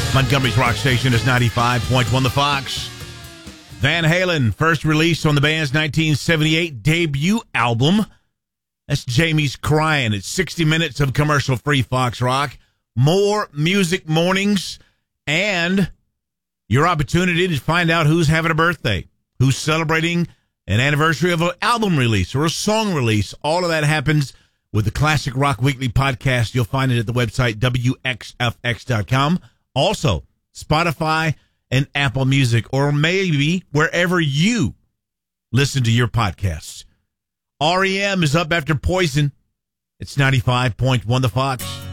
Montgomery's rock station is 95.1 The Fox. Van Halen, first release on the band's 1978 debut album. That's Jamie's Crying. It's 60 minutes of commercial-free Fox Rock. More music mornings and your opportunity to find out who's having a birthday, who's celebrating an anniversary of an album release or a song release. All of that happens with the Classic Rock Weekly podcast. You'll find it at the website, WXFX.com. Also, Spotify and Apple Music, or maybe wherever you listen to your podcasts. REM is up after Poison. It's 95.1 The Fox.